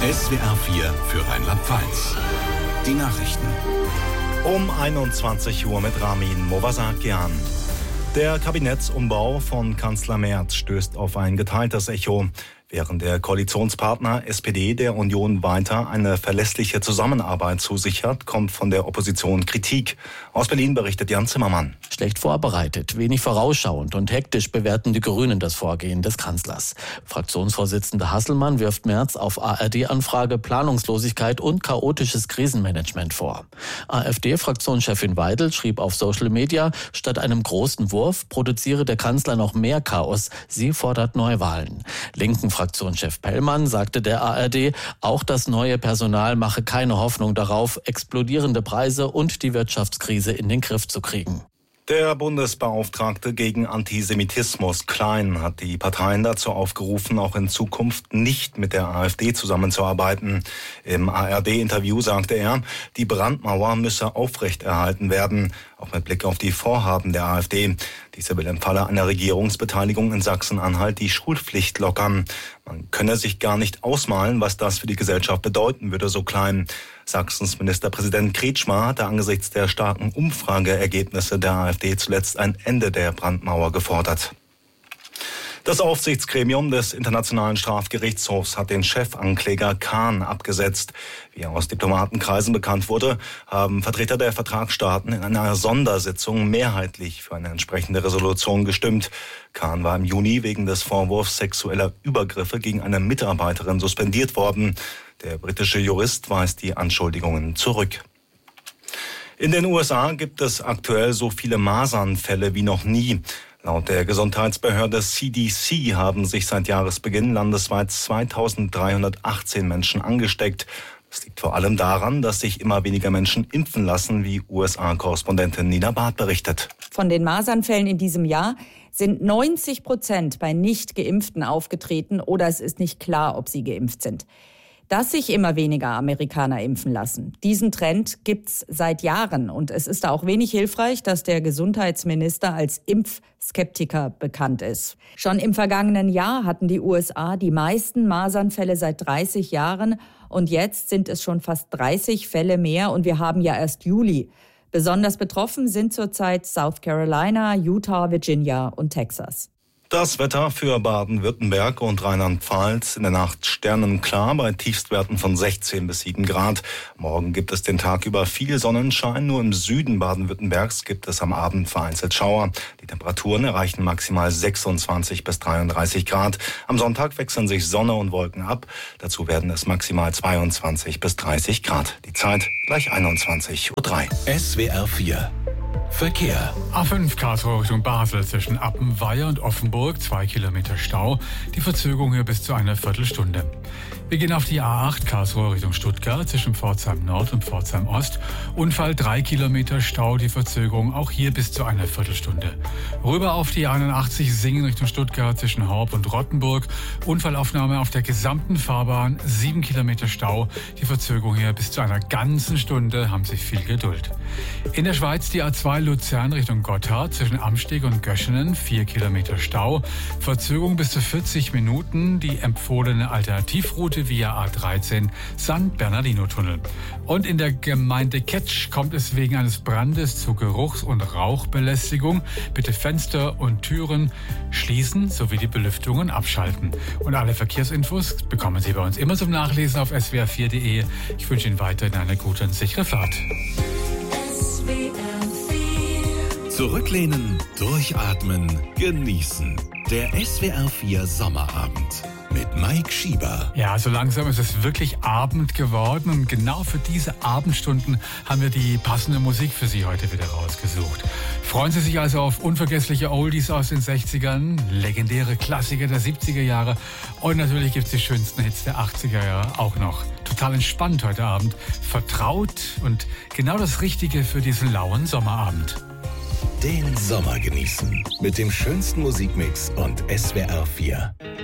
SWR 4 für Rheinland-Pfalz. Die Nachrichten. Um 21 Uhr mit Ramin Movasakian. Der Kabinettsumbau von Kanzler Merz stößt auf ein geteiltes Echo. Während der Koalitionspartner SPD der Union weiter eine verlässliche Zusammenarbeit zusichert, kommt von der Opposition Kritik. Aus Berlin berichtet Jan Zimmermann. Schlecht vorbereitet, wenig vorausschauend und hektisch bewerten die Grünen das Vorgehen des Kanzlers. Fraktionsvorsitzender Hasselmann wirft Merz auf ARD-Anfrage Planungslosigkeit und chaotisches Krisenmanagement vor. AfD-Fraktionschefin Weidel schrieb auf Social Media, statt einem großen Wurf produziere der Kanzler noch mehr Chaos. Sie fordert Neuwahlen. Linken Fraktionschef Pellmann sagte der ARD, auch das neue Personal mache keine Hoffnung darauf, explodierende Preise und die Wirtschaftskrise in den Griff zu kriegen. Der Bundesbeauftragte gegen Antisemitismus Klein hat die Parteien dazu aufgerufen, auch in Zukunft nicht mit der AfD zusammenzuarbeiten. Im ARD-Interview sagte er, die Brandmauer müsse aufrechterhalten werden, auch mit Blick auf die Vorhaben der AfD. Diese will im Falle einer Regierungsbeteiligung in Sachsen-Anhalt die Schulpflicht lockern. Man könne sich gar nicht ausmalen, was das für die Gesellschaft bedeuten würde, so Klein. Sachsens Ministerpräsident Kretschmer hatte angesichts der starken Umfrageergebnisse der AfD zuletzt ein Ende der Brandmauer gefordert. Das Aufsichtsgremium des Internationalen Strafgerichtshofs hat den Chefankläger Khan abgesetzt. Wie aus Diplomatenkreisen bekannt wurde, haben Vertreter der Vertragsstaaten in einer Sondersitzung mehrheitlich für eine entsprechende Resolution gestimmt. Khan war im Juni wegen des Vorwurfs sexueller Übergriffe gegen eine Mitarbeiterin suspendiert worden. Der britische Jurist weist die Anschuldigungen zurück. In den USA gibt es aktuell so viele Masernfälle wie noch nie. Laut der Gesundheitsbehörde CDC haben sich seit Jahresbeginn landesweit 2318 Menschen angesteckt. Das liegt vor allem daran, dass sich immer weniger Menschen impfen lassen, wie USA-Korrespondentin Nina Barth berichtet. Von den Masernfällen in diesem Jahr sind 90% bei Nicht-Geimpften aufgetreten oder es ist nicht klar, ob sie geimpft sind. Dass sich immer weniger Amerikaner impfen lassen. Diesen Trend gibt's seit Jahren und es ist da auch wenig hilfreich, dass der Gesundheitsminister als Impfskeptiker bekannt ist. Schon im vergangenen Jahr hatten die USA die meisten Masernfälle seit 30 Jahren und jetzt sind es schon fast 30 Fälle mehr und wir haben ja erst Juli. Besonders betroffen sind zurzeit South Carolina, Utah, Virginia und Texas. Das Wetter für Baden-Württemberg und Rheinland-Pfalz: in der Nacht sternenklar bei Tiefstwerten von 16 bis 7 Grad. Morgen gibt es den Tag über viel Sonnenschein. Nur im Süden Baden-Württembergs gibt es am Abend vereinzelt Schauer. Die Temperaturen erreichen maximal 26 bis 33 Grad. Am Sonntag wechseln sich Sonne und Wolken ab. Dazu werden es maximal 22 bis 30 Grad. Die Zeit gleich 21:03 Uhr. SWR 4 Verkehr. A5 Karlsruhe Richtung Basel zwischen Appenweier und Offenburg, 2 Kilometer Stau. Die Verzögerung hier bis zu einer Viertelstunde. Wir gehen auf die A8 Karlsruhe Richtung Stuttgart zwischen Pforzheim Nord und Pforzheim Ost. Unfall 3 Kilometer Stau, die Verzögerung auch hier bis zu einer Viertelstunde. Rüber auf die 81 Singen Richtung Stuttgart zwischen Horb und Rottenburg. Unfallaufnahme auf der gesamten Fahrbahn, 7 Kilometer Stau. Die Verzögerung hier bis zu einer ganzen Stunde, haben Sie viel Geduld. In der Schweiz die A2 Luzern Richtung Gotthard zwischen Amsteg und Göschenen, 4 Kilometer Stau. Verzögerung bis zu 40 Minuten. Die empfohlene Alternativroute via A13 San Bernardino-Tunnel. Und in der Gemeinde Ketsch kommt es wegen eines Brandes zu Geruchs- und Rauchbelästigung. Bitte Fenster und Türen schließen sowie die Belüftungen abschalten. Und alle Verkehrsinfos bekommen Sie bei uns immer zum Nachlesen auf swr4.de. Ich wünsche Ihnen weiterhin eine gute und sichere Fahrt. Zurücklehnen, durchatmen, genießen. Der SWR 4 Sommerabend mit Mike Schieber. Ja, so langsam ist es wirklich Abend geworden und genau für diese Abendstunden haben wir die passende Musik für Sie heute wieder rausgesucht. Freuen Sie sich also auf unvergessliche Oldies aus den 60ern, legendäre Klassiker der 70er Jahre und natürlich gibt es die schönsten Hits der 80er Jahre auch noch. Total entspannt heute Abend, vertraut und genau das Richtige für diesen lauen Sommerabend. Den Sommer genießen mit dem schönsten Musikmix und SWR 4.